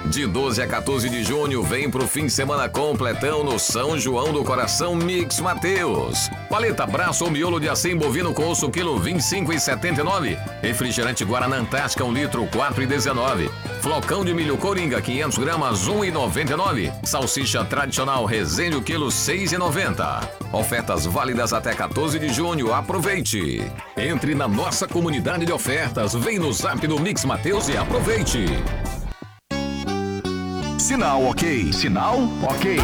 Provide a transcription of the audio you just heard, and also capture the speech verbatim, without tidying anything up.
De doze a quatorze de junho, vem pro fim de semana completão no São João do Coração Mix Mateus. Paleta braço ou miolo de acém bovino com osso quilo vinte e cinco e setenta e nove. Refrigerante Guaraná Antártica um litro quatro e dezenove. Flocão de milho Coringa quinhentos gramas um e noventa e nove. Salsicha tradicional Resende o quilo seis e noventa. Ofertas válidas até quatorze de junho. Aproveite. Entre na nossa comunidade de ofertas. Vem no Zap do Mix Mateus e aproveite. Sinal ok. Sinal ok.